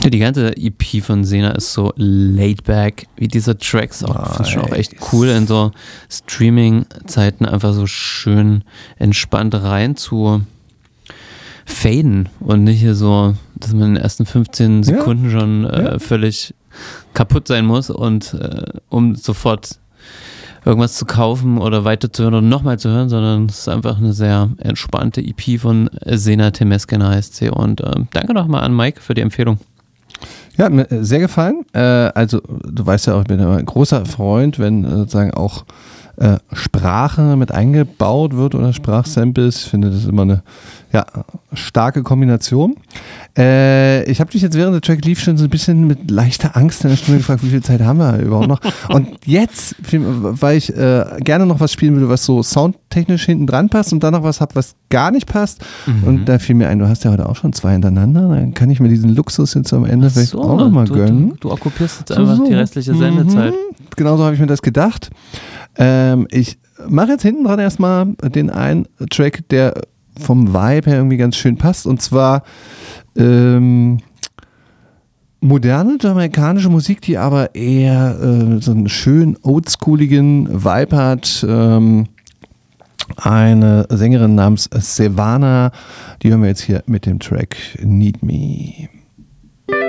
Ja, die ganze EP von Sena ist so laid back, wie diese Tracks auch. Finde ich auch echt cool, in so Streaming-Zeiten einfach so schön entspannt rein zu faden und nicht hier so, dass man in den ersten 15 Sekunden schon völlig kaputt sein muss und um sofort irgendwas zu kaufen oder weiterzuhören oder nochmal zu hören, sondern es ist einfach eine sehr entspannte EP von Sena Temesgen heißt sie. Und danke nochmal an Mike für die Empfehlung. Ja, hat mir sehr gefallen. Also du weißt ja auch, ich bin ein großer Freund, wenn sozusagen auch Sprache mit eingebaut wird oder Sprachsamples. Ich finde das immer eine starke Kombination. Ich habe dich jetzt während der Track lief schon so ein bisschen mit leichter Angst in der Stimme gefragt, wie viel Zeit haben wir überhaupt noch? Und jetzt, weil ich gerne noch was spielen würde, was so soundtechnisch hinten dran passt und dann noch was habe, was gar nicht passt. Und da fiel mir ein, du hast ja heute auch schon 2 hintereinander, dann kann ich mir diesen Luxus jetzt am Ende vielleicht auch nochmal gönnen. Du okkupierst jetzt einfach die restliche Sendezeit. Genauso habe ich mir das gedacht. Ich mache jetzt hinten dran erstmal den einen Track, der vom Vibe her irgendwie ganz schön passt, und zwar moderne jamaikanische Musik, die aber eher so einen schön oldschooligen Vibe hat. Eine Sängerin namens Sevana, die hören wir jetzt hier mit dem Track Need Me.